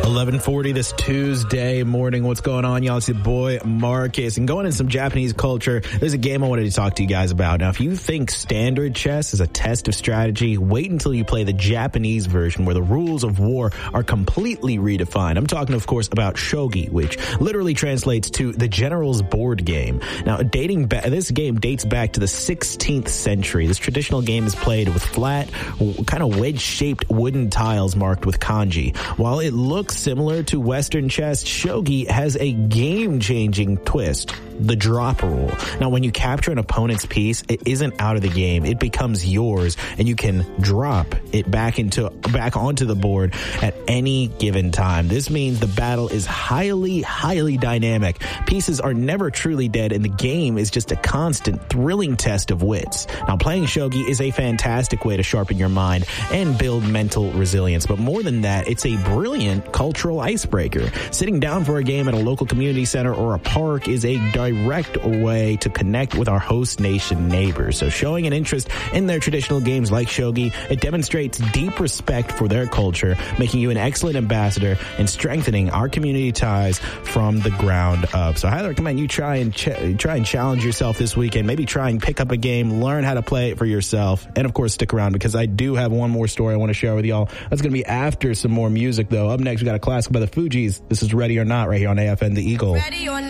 11:40 this Tuesday morning. What's going on, y'all? It's your boy Marcus. And going into some Japanese culture, there's a game I wanted to talk to you guys about. Now, if you think standard chess is a test of strategy, wait until you play the Japanese version where the rules of war are completely redefined. I'm talking, of course, about shogi, which literally translates to the general's board game. Now, this game dates back to the 16th century. This traditional game is played with flat, kind of wedge-shaped wooden tiles marked with kanji. While it looks similar to Western chess, shogi has a game-changing twist: the drop rule. Now, when you capture an opponent's piece, it isn't out of the game. It becomes yours, and you can drop it back onto the board at any given time. This means the battle is highly, highly dynamic. Pieces are never truly dead, and the game is just a constant, thrilling test of wits. Now, playing shogi is a fantastic way to sharpen your mind and build mental resilience. But more than that, it's a brilliant cultural icebreaker. Sitting down for a game at a local community center or a park is a direct way to connect with our host nation neighbors. So showing an interest in their traditional games like shogi, it demonstrates deep respect for their culture, making you an excellent ambassador and strengthening our community ties from the ground up. So I highly recommend you try and challenge yourself this weekend. Maybe try and pick up a game, learn how to play it for yourself, and of course stick around because I do have one more story I want to share with y'all. That's going to be after some more music, though. Up next, we got a classic by the Fugees. This is Ready or Not right here on AFN The Eagle. Ready or not.